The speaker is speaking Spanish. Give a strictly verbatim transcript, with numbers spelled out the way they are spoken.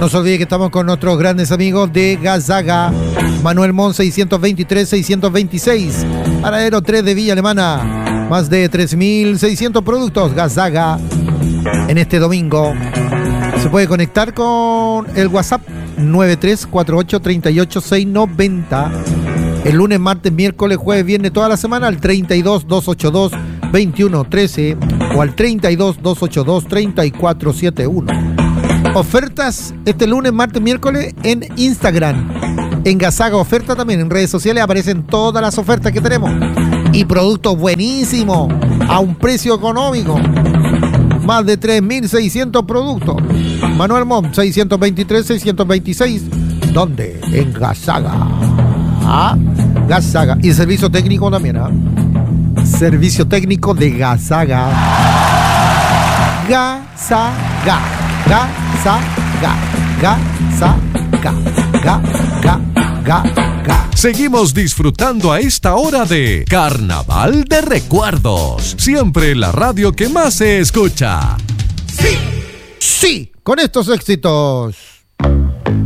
No se olvide que estamos con nuestros grandes amigos de Gazaga. Manuel Montt seiscientos veintitrés seiscientos veintiséis. Paradero tres de Villa Alemana. Más de tres mil seiscientos productos Gazaga. En este domingo se puede conectar con el WhatsApp nueve tres cuatro ocho tres ocho seis nueve cero. El lunes, martes, miércoles, jueves, viernes, toda la semana al treinta y dos, doscientos ochenta y dos, veintiuno trece o al treinta y dos, doscientos ochenta y dos, treinta y cuatro setenta y uno. Ofertas este lunes, martes, miércoles en Instagram. En Gazaga Oferta también, en redes sociales aparecen todas las ofertas que tenemos. Y productos buenísimos, a un precio económico. Más de tres mil seiscientos productos. Manuel Montt, seiscientos veintitrés seiscientos veintiséis. ¿Dónde? En Gazaga. ¿Ah? Gazaga. Y servicio técnico también, ¿ah? Servicio técnico de Gazaga. Gazaga. Gazaga. Gazaga. Ga, ga, ga, ga. Seguimos disfrutando a esta hora de Carnaval de Recuerdos. Siempre la radio que más se escucha. Sí, sí, con estos éxitos.